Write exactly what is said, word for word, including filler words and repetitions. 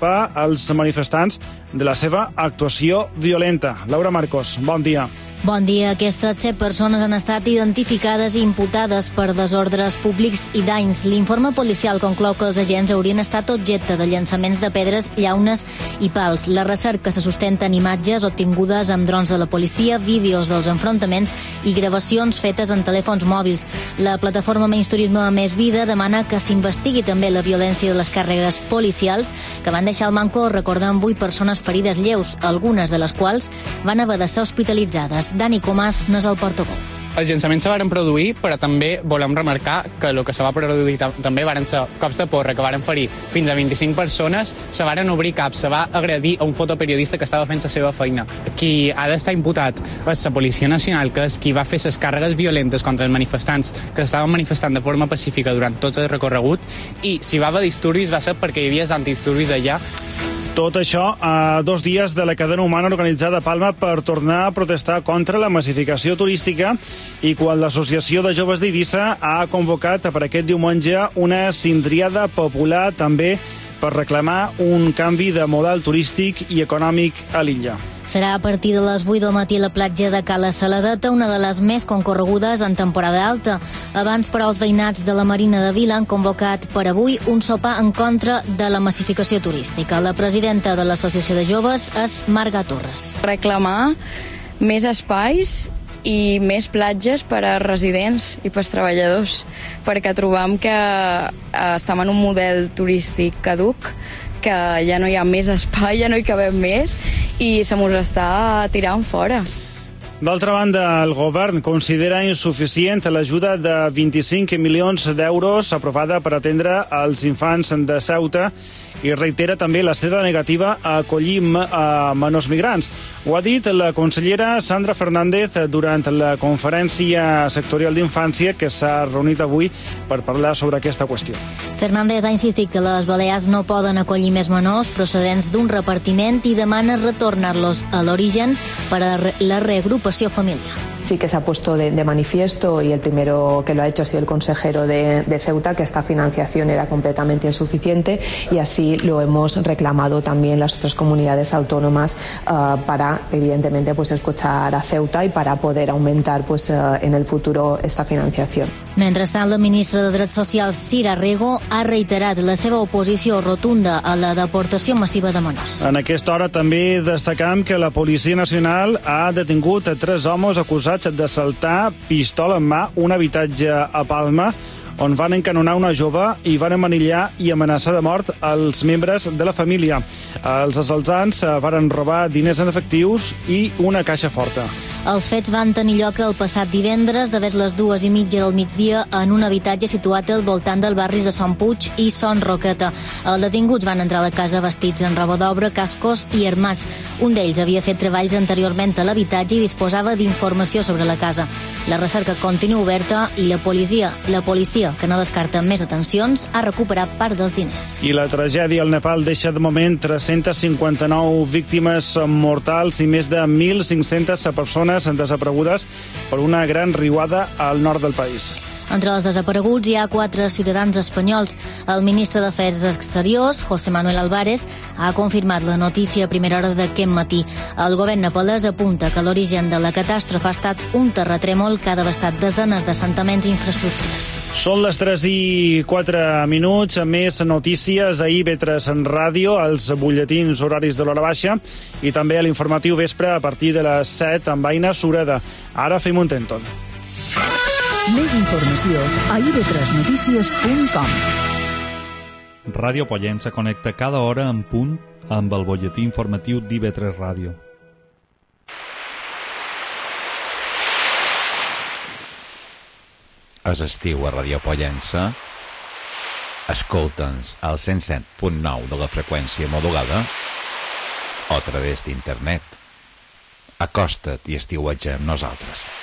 culpar els manifestants de la seva actuació violenta. Laura Marcos, bon dia. Bon dia. Aquestes set persones han estat identificades i imputades per desordres públics i danys. L'informe policial conclou que els agents haurien estat objecte de llançaments de pedres, llaunes i pals. La recerca se sustenta en imatges obtingudes amb drons de la policia, vídeos dels enfrontaments i gravacions fetes en telèfons mòbils. La plataforma Menys Turisme Més Vida demana que s'investigui també la violència de les càrregues policials que van deixar el manco, recordant vuit persones ferides lleus, algunes de les quals van haver de ser hospitalitzades. Dani Comas n'és el portaveu. Els llançaments se varen produir, però també volem remarcar que el que se va produir també varen ser cops de porra que varen ferir fins a vint-i-cinc persones, se varen obrir caps, se va agredir a un fotoperiodista que estava fent la seva feina. Qui ha d'estar imputat és la Policia Nacional, que és qui va fer les càrregues violentes contra els manifestants que estaven manifestant de forma pacífica durant tot el recorregut, i si va haver disturbis va ser perquè hi havia antidisturbis allà. Tot això a dos dies de la cadena humana organitzada a Palma per tornar a protestar contra la massificació turística i quan l'Associació de Joves d'Eivissa ha convocat per aquest diumenge una cindriada popular també per reclamar un canvi de model turístic i econòmic a l'illa. Serà a partir de les vuit del matí a la platja de Cala Saladeta, una de les més concorregudes en temporada alta. Abans, però, els veïnats de la Marina de Vila han convocat per avui un sopar en contra de la massificació turística. La presidenta de l'Associació de Joves és Marga Torres. Reclamar més espais i més platges per a residents i per als treballadors, perquè trobam que estem en un model turístic caduc, que ja no hi ha més espai, ja no hi cabem més i se mos està tirant fora. D'altra banda, el govern considera insuficient l'ajuda de vint-i-cinc milions d'euros aprovada per atendre els infants de Ceuta i reitera també la seva negativa a acollir a menors migrants. Ho ha dit la consellera Sandra Fernández durant la conferència sectorial d'infància que s'ha reunit avui per parlar sobre aquesta qüestió. Fernández ha insistit que les Balears no poden acollir més menors procedents d'un repartiment i demana retornar-los a l'origen per a la reagrupació familiar. Sí que se ha puesto de, de manifiesto, y el primero que lo ha hecho ha sido el consejero de, de Ceuta, que esta financiación era completamente insuficiente, y así lo hemos reclamado también las otras comunidades autónomas uh, para, evidentemente, pues escuchar a Ceuta y para poder aumentar pues, uh, en el futuro esta financiación. Mentrestant, la ministra de Drets Socials, Cira Rego, ha reiterat la seva oposició rotunda a la deportació massiva de menors. En aquesta hora també destacam que la Policia Nacional ha detingut a tres homes acusats d'assaltar pistola en mà un habitatge a Palma on van encanonar una jove i van amanillar i amenaçar de mort els membres de la família. Els assaltants varen robar diners en efectius i una caixa forta. Els fets van tenir lloc el passat divendres, de vers les dues i mitja del migdia, en un habitatge situat al voltant del barris de Son Puig i Son Roqueta. Els detinguts van entrar a la casa vestits en roba d'obra, cascos i armats. Un d'ells havia fet treballs anteriorment a l'habitatge i disposava d'informació sobre la casa. La recerca continua oberta i la policia, la policia, que no descarta més detencions, ha recuperat part dels diners. I la tragèdia al Nepal deixa de moment tres-centes cinquanta-nou víctimes mortals i més de mil cinc-centes persones desaparegudes per una gran riuada al nord del país. Entre els desapareguts hi ha quatre ciutadans espanyols. El ministre d'Afers Exteriors, José Manuel Álvarez, ha confirmat la notícia a primera hora d'aquest matí. El govern nepalès apunta que l'origen de la catàstrofe ha estat un terratrèmol que ha devastat desenes d'assentaments i infraestructures. Són les tres i quatre minuts. Més notícies a I V tres en ràdio, als butlletins horaris de l'hora baixa i també a l'informatiu vespre a partir de les set amb Aina Sureda. Ara fem un tenton. Més informació a i v tres notícies punt com. Ràdio Pollença connecta cada hora en punt amb el butlletí informatiu d'I V tres Ràdio. És estiu a Ràdio Pollença. Escolta'ns al cent set punt nou de la freqüència modulada o a través d'internet. Acosta't i estiueja amb nosaltres.